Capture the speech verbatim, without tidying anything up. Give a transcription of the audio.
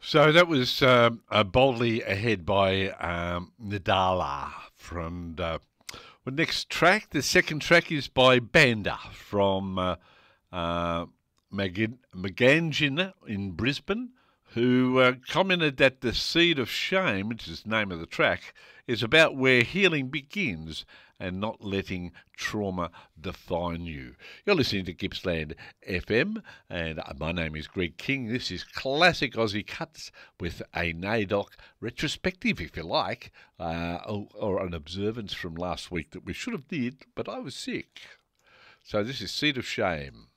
So that was um, uh, Boldly Ahead by um, Nadala from the well, next track. The second track is by Banda from uh, uh, Magin- Magangin in Brisbane, who uh, commented that The Seed of Shame, which is the name of the track, is about where healing begins and not letting trauma define you. You're listening to Gippsland F M, and my name is Greg King. This is Classic Aussie Cuts with a NAIDOC retrospective, if you like, uh, or, or an observance from last week that we should have did, but I was sick. So this is Seed of Shame.